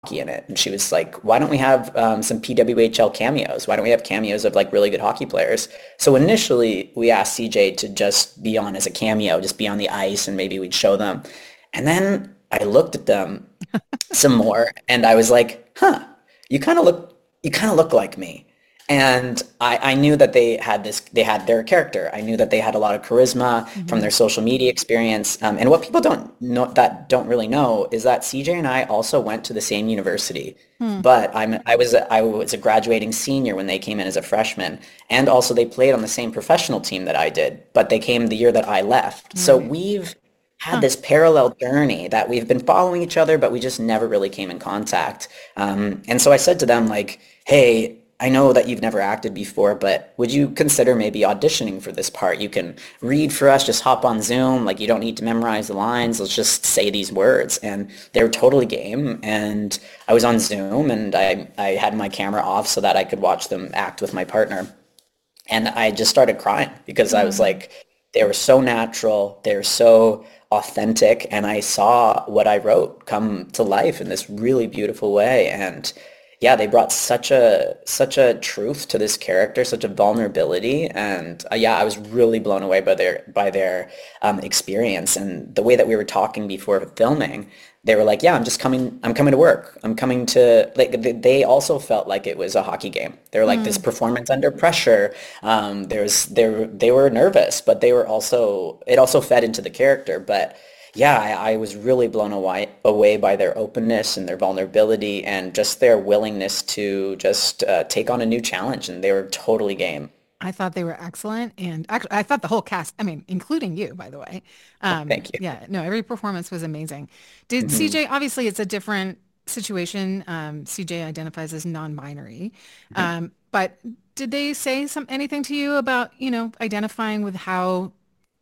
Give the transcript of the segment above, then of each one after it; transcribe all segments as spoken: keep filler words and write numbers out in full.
in it. And she was like, why don't we have um, some P W H L cameos? Why don't we have cameos of like really good hockey players? So initially we asked C J to just be on as a cameo, just be on the ice and maybe we'd show them. And then I looked at them some more and I was like, huh, you kind of look, you kind of look like me. And I, I knew that they had this, they had their character. I knew that they had a lot of charisma from Hmm. their social media experience. Um, and what people don't know that don't really know is that C J and I also went to the same university. Hmm. But I'm I was a, I was a graduating senior when they came in as a freshman, and also they played on the same professional team that I did. But they came the year that I left. So Right. we've had Huh. this parallel journey that we've been following each other, but we just never really came in contact. Um, and so I said to them like, "Hey, I know that you've never acted before, but would you consider maybe auditioning for this part? You can read for us, just hop on Zoom. Like you don't need to memorize the lines. Let's just say these words." And they were totally game. And I was on Zoom and I, I had my camera off so that I could watch them act with my partner. And I just started crying because I was Oh. like, they were so natural, they're so authentic, and I saw what I wrote come to life in this really beautiful way. And yeah, they brought such a such a truth to this character, such a vulnerability, and uh, yeah, I was really blown away by their by their um, experience and the way that we were talking before filming. They were like, "Yeah, I'm just coming. I'm coming to work. I'm coming to." Like they they also felt like it was a hockey game. They were like this Hmm. performance under pressure. Um, there's they were they were nervous, but they were also it also fed into the character. But yeah, I, I was really blown away away by their openness and their vulnerability and just their willingness to just uh, take on a new challenge. And they were totally game. I thought they were excellent, and actually, I thought the whole cast, I mean, including you, by the way. Um, Thank you. yeah, no, every performance was amazing. Did Mhm. C J, obviously, it's a different situation. Um, C J identifies as non-binary. Mhm. Um, but did they say some anything to you about, you know, identifying with how,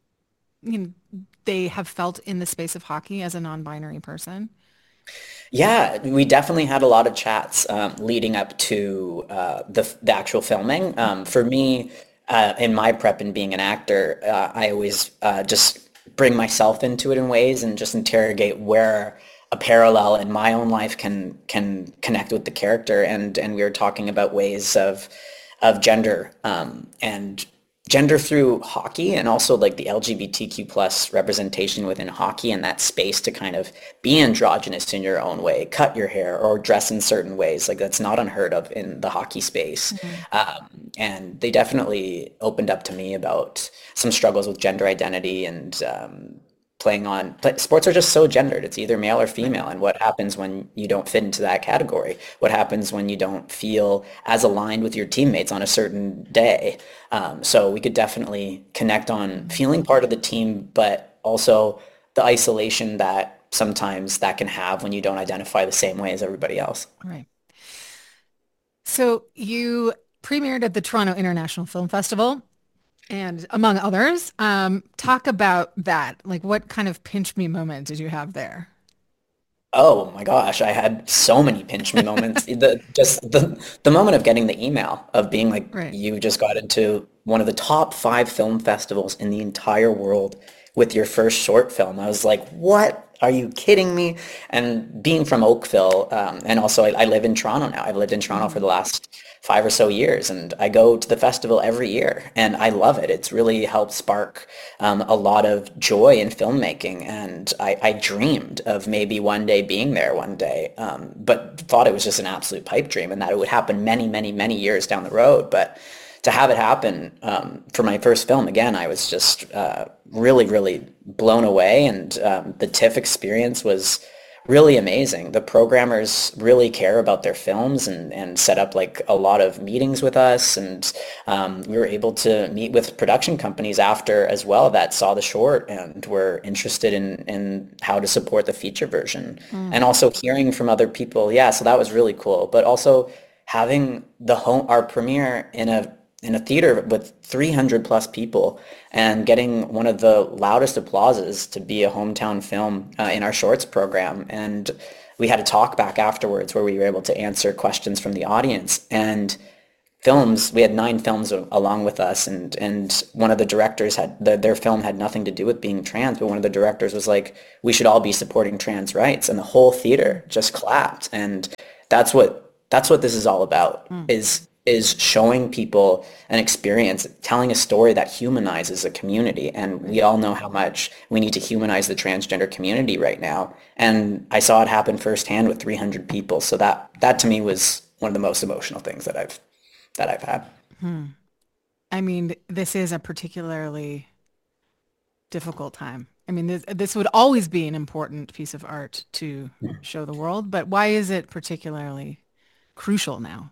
you know, they have felt in the space of hockey as a non-binary person? Yeah, we definitely had a lot of chats um, leading up to uh, the the actual filming. Um, for me, uh, in my prep and being an actor, uh, I always uh, just bring myself into it in ways and just interrogate where a parallel in my own life can can connect with the character. And and we were talking about ways of of gender um, and gender through hockey and also like the L G B T Q plus representation within hockey and that space to kind of be androgynous in your own way, cut your hair or dress in certain ways. Like that's not unheard of in the hockey space. Mhm. Um, and they definitely opened up to me about some struggles with gender identity and um, playing on play, sports are just so gendered. It's either male or Right. female. And what happens when you don't fit into that category? What happens when you don't feel as aligned with your teammates on a certain day? Um, so we could definitely connect on Mhm. feeling part of the team, but also the isolation that sometimes that can have when you don't identify the same way as everybody else. Right. So you premiered at the Toronto International Film Festival. And among others, um, talk about that. Like, what kind of pinch me moment did you have there? Oh my gosh, I had so many pinch me moments. The just the the moment of getting the email of being like Right. you just got into one of the top five film festivals in the entire world with your first short film. I was like, what? Are you kidding me? And being from Oakville, um, and also I, I live in Toronto now. I've lived in Toronto for Hmm. the last five or so years, and I go to the festival every year, and I love it. It's really helped spark um, a lot of joy in filmmaking, and I, I dreamed of maybe one day being there one day, um, but thought it was just an absolute pipe dream, and that it would happen many, many, many years down the road. But to have it happen um, for my first film, again, I was just uh, really, really blown away, and um, the TIFF experience was really amazing. The programmers really care about their films and, and set up like a lot of meetings with us. And um, we were able to meet with production companies after as well that saw the short and were interested in, in how to support the feature version. Mm. And also hearing from other people. Yeah, so that was really cool. But also having the home, our premiere in a in a theater with three hundred plus people and getting one of the loudest applauses to be a hometown film uh, in our shorts program. And we had a talk back afterwards where we were able to answer questions from the audience. And films. We had nine films a- along with us, and and one of the directors had the, their film had nothing to do with being trans, but one of the directors was like, we should all be supporting trans rights, and the whole theater just clapped. And that's what that's what this is all about, Mm. is is showing people an experience, telling a story that humanizes a community. And we all know how much we need to humanize the transgender community right now. And I saw it happen firsthand with three hundred people. So that that to me was one of the most emotional things that I've that I've had. Hmm. I mean, this is a particularly difficult time. I mean, this, this would always be an important piece of art to show the world, but why is it particularly crucial now?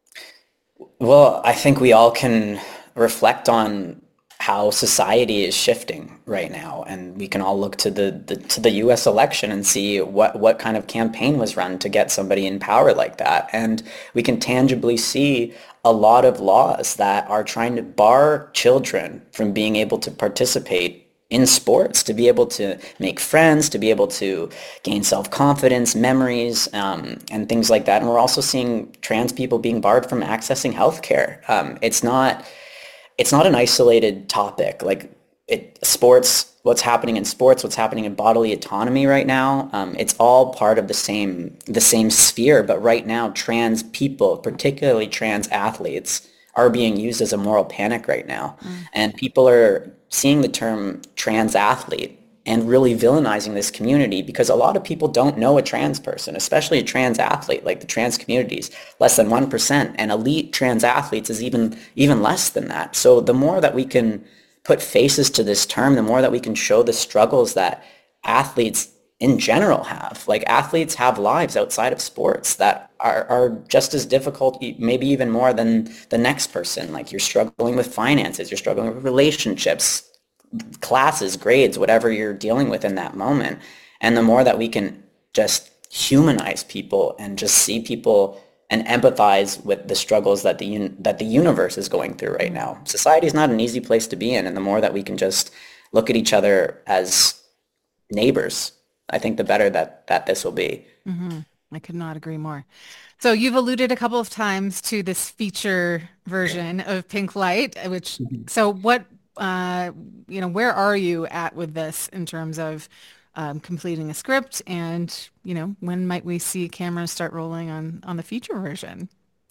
Well, I think we all can reflect on how society is shifting right now, and we can all look to the, the to the U S election and see what what kind of campaign was run to get somebody in power like that. And we can tangibly see a lot of laws that are trying to bar children from being able to participate in sports, to be able to make friends, to be able to gain self-confidence, memories, um, and things like that. And we're also seeing trans people being barred from accessing healthcare. Um, it's not it's not an isolated topic. Like it, sports, what's happening in sports, what's happening in bodily autonomy right now, um, it's all part of the same the same sphere. But right now, trans people, particularly trans athletes, are being used as a moral panic right now. Mm. And people are seeing the term trans athlete and really villainizing this community, because a lot of people don't know a trans person, especially a trans athlete. Like the trans communities, less than one percent, and elite trans athletes is even even less than that. So the more that we can put faces to this term, the more that we can show the struggles that athletes in general have. Like athletes have lives outside of sports that are, are just as difficult, e- maybe even more than the next person. Like you're struggling with finances, you're struggling with relationships, classes, grades, whatever you're dealing with in that moment. And the more that we can just humanize people and just see people and empathize with the struggles that the un- that the universe is going through right now. Society is not an easy place to be in, and the more that we can just look at each other as neighbors, I think the better that that this will be. Hmm. I could not agree more. So you've alluded a couple of times to this feature version of Pink Light, which, so what, uh, you know, where are you at with this in terms of um, completing a script and, you know, when might we see cameras start rolling on on the feature version?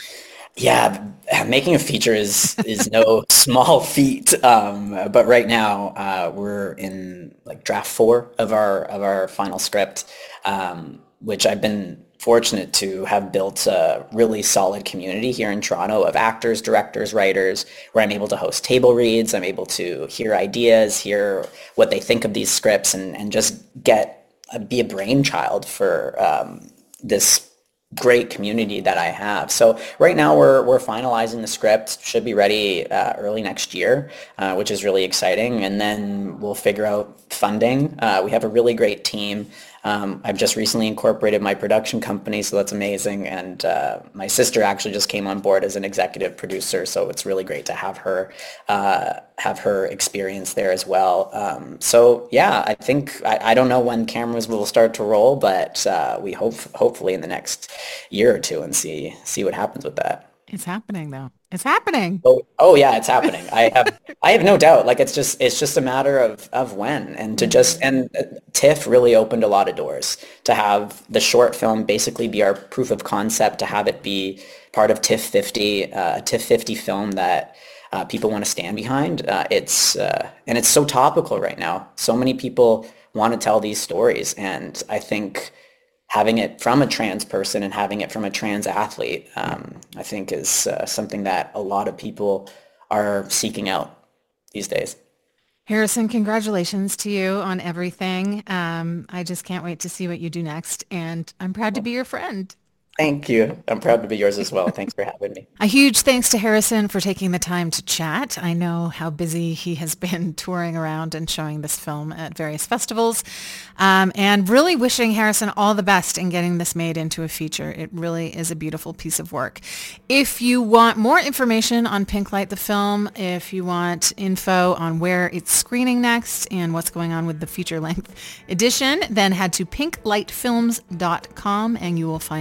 Yeah, making a feature is is no small feat. Um, but right now, uh, we're in like draft four of our of our final script, um, which I've been fortunate to have built a really solid community here in Toronto of actors, directors, writers, where I'm able to host table reads. I'm able to hear ideas, hear what they think of these scripts, and and just get uh, be a brainchild for um, this great community that I have. So right now we're we're finalizing the script. Should be ready uh, early next year, uh, which is really exciting. And then we'll figure out funding. Uh, we have a really great team. Um, I've just recently incorporated my production company, so that's amazing. And uh, my sister actually just came on board as an executive producer, so it's really great to have her uh, have her experience there as well. Um, so yeah, I think I, I don't know when cameras will start to roll, but uh, we hope hopefully in the next year or two, and see see what happens with that. It's happening though. It's happening. Oh, oh yeah, it's happening. I have, I have no doubt. Like it's just, it's just a matter of of when, and to just, and uh, TIFF really opened a lot of doors to have the short film basically be our proof of concept, to have it be part of TIFF fifty, uh, a TIFF fifty film that uh, people want to stand behind. Uh, it's uh, and it's so topical right now. So many people want to tell these stories, and I think having it from a trans person and having it from a trans athlete, um, I think is uh, something that a lot of people are seeking out these days. Harrison, congratulations to you on everything. Um, I just can't wait to see what you do next, and I'm proud to be your friend. Thank you. I'm proud to be yours as well. Thanks for having me. A huge thanks to Harrison for taking the time to chat. I know how busy he has been touring around and showing this film at various festivals, um, and really wishing Harrison all the best in getting this made into a feature. It really is a beautiful piece of work. If you want more information on Pink Light, the film, if you want info on where it's screening next and what's going on with the feature-length edition, then head to pink light films dot com and you will find everything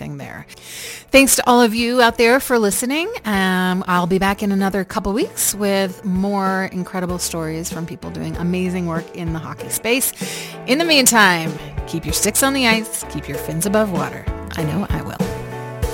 everything there. Thanks to all of you out there for listening. Um, I'll be back in another couple weeks with more incredible stories from people doing amazing work in the hockey space. In the meantime, keep your sticks on the ice, keep your fins above water. I know I will.